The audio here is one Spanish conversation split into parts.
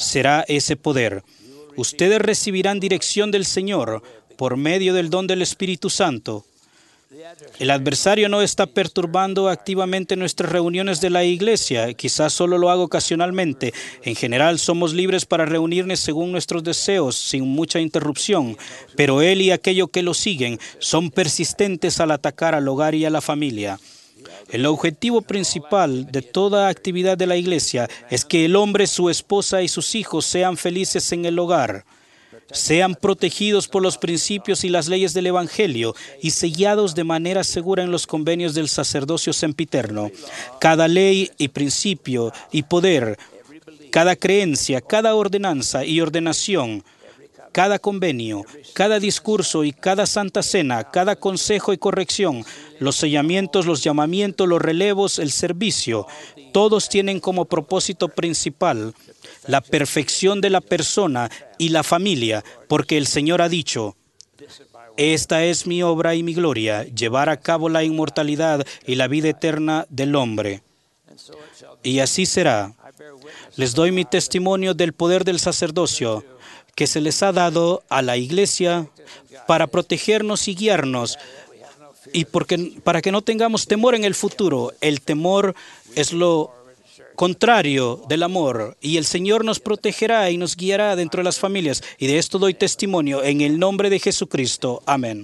será ese poder. Ustedes recibirán dirección del Señor por medio del don del Espíritu Santo. El adversario no está perturbando activamente nuestras reuniones de la iglesia. Quizás solo lo haga ocasionalmente. En general, somos libres para reunirnos según nuestros deseos, sin mucha interrupción. Pero él y aquellos que lo siguen son persistentes al atacar al hogar y a la familia. El objetivo principal de toda actividad de la iglesia es que el hombre, su esposa y sus hijos sean felices en el hogar, sean protegidos por los principios y las leyes del Evangelio y sellados de manera segura en los convenios del sacerdocio sempiterno. Cada ley y principio y poder, cada creencia, cada ordenanza y ordenación, cada convenio, cada discurso y cada santa cena, cada consejo y corrección, los sellamientos, los llamamientos, los relevos, el servicio, todos tienen como propósito principal la perfección de la persona y la familia, porque el Señor ha dicho: esta es mi obra y mi gloria, llevar a cabo la inmortalidad y la vida eterna del hombre. Y así será. Les doy mi testimonio del poder del sacerdocio que se les ha dado a la iglesia para protegernos y guiarnos, y para que no tengamos temor en el futuro. El temor es lo contrario del amor, y el Señor nos protegerá y nos guiará dentro de las familias, y de esto doy testimonio en el nombre de Jesucristo. Amén.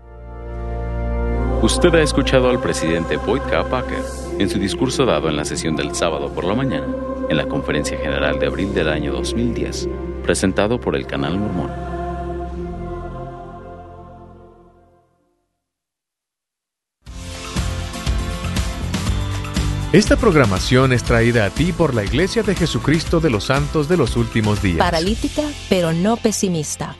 Usted ha escuchado al presidente Boyd K. Packer en su discurso dado en la sesión del sábado por la mañana en la Conferencia General de abril del año 2010, presentado por el Canal Mormón. Esta programación es traída a ti por la Iglesia de Jesucristo de los Santos de los Últimos Días. Paralítica, pero no pesimista.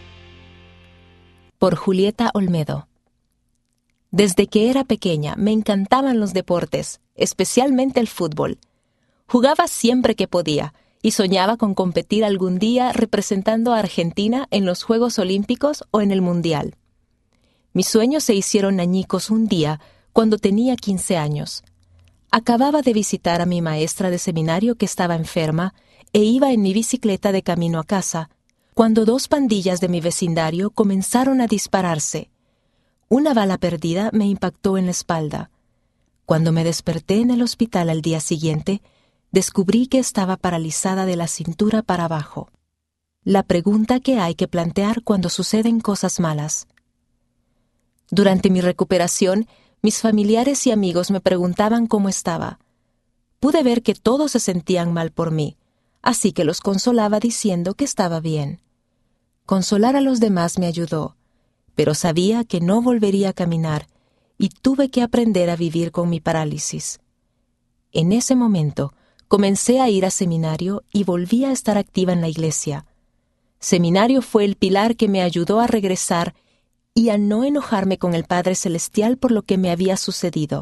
Por Julieta Olmedo. Desde que era pequeña me encantaban los deportes, especialmente el fútbol. Jugaba siempre que podía y soñaba con competir algún día representando a Argentina en los Juegos Olímpicos o en el Mundial. Mis sueños se hicieron añicos un día cuando tenía 15 años. Acababa de visitar a mi maestra de seminario que estaba enferma e iba en mi bicicleta de camino a casa, cuando 2 pandillas de mi vecindario comenzaron a dispararse. Una bala perdida me impactó en la espalda. Cuando me desperté en el hospital al día siguiente, descubrí que estaba paralizada de la cintura para abajo. La pregunta que hay que plantear cuando suceden cosas malas. Durante mi recuperación, mis familiares y amigos me preguntaban cómo estaba. Pude ver que todos se sentían mal por mí, así que los consolaba diciendo que estaba bien. Consolar a los demás me ayudó, pero sabía que no volvería a caminar y tuve que aprender a vivir con mi parálisis. En ese momento, comencé a ir a seminario y volví a estar activa en la iglesia. Seminario fue el pilar que me ayudó a regresar y a no enojarme con el Padre Celestial por lo que me había sucedido.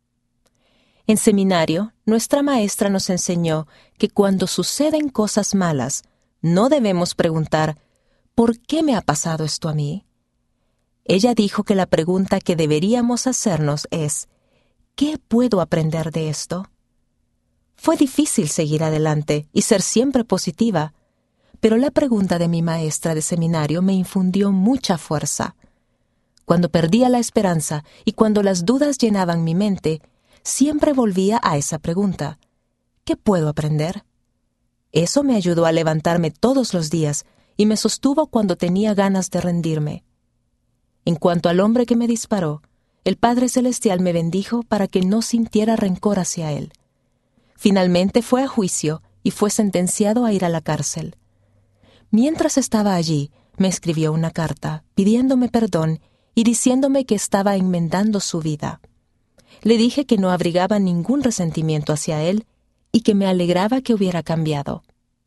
En seminario, nuestra maestra nos enseñó que cuando suceden cosas malas, no debemos preguntar, ¿por qué me ha pasado esto a mí? Ella dijo que la pregunta que deberíamos hacernos es, ¿qué puedo aprender de esto? Fue difícil seguir adelante y ser siempre positiva, pero la pregunta de mi maestra de seminario me infundió mucha fuerza. Cuando perdía la esperanza y cuando las dudas llenaban mi mente, siempre volvía a esa pregunta, ¿qué puedo aprender? Eso me ayudó a levantarme todos los días y me sostuvo cuando tenía ganas de rendirme. En cuanto al hombre que me disparó, el Padre Celestial me bendijo para que no sintiera rencor hacia él. Finalmente fue a juicio y fue sentenciado a ir a la cárcel. Mientras estaba allí, me escribió una carta pidiéndome perdón y diciéndome que estaba enmendando su vida. Le dije que no abrigaba ningún resentimiento hacia él y que me alegraba que hubiera cambiado.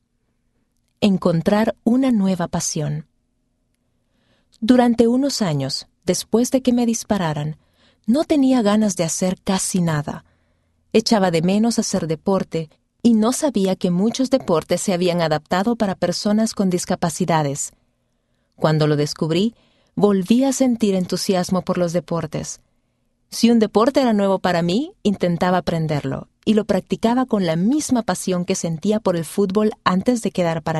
Encontrar una nueva pasión. Durante unos años, después de que me dispararan, no tenía ganas de hacer casi nada. Echaba de menos hacer deporte y no sabía que muchos deportes se habían adaptado para personas con discapacidades. Cuando lo descubrí, volví a sentir entusiasmo por los deportes. Si un deporte era nuevo para mí, intentaba aprenderlo y lo practicaba con la misma pasión que sentía por el fútbol antes de quedar paralítica.